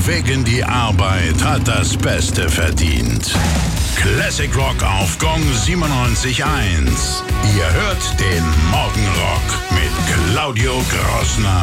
Weg in die Arbeit hat das Beste verdient. Classic Rock auf Gong 97.1. Ihr hört den Morgenrock mit Claudio Grossner.